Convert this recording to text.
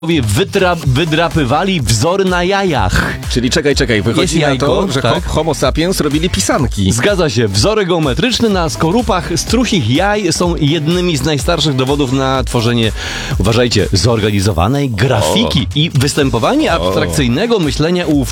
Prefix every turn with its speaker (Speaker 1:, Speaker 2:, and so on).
Speaker 1: wydrapywali wzory na jajach.
Speaker 2: Czyli czekaj, wychodzi
Speaker 1: Jest
Speaker 2: na to,
Speaker 1: jajko,
Speaker 2: że
Speaker 1: tak.
Speaker 2: homo sapiens robili pisanki.
Speaker 1: Zgadza się, wzory geometryczne na skorupach strusich jaj są jednymi z najstarszych dowodów na tworzenie, uważajcie, zorganizowanej grafiki i występowanie abstrakcyjnego myślenia u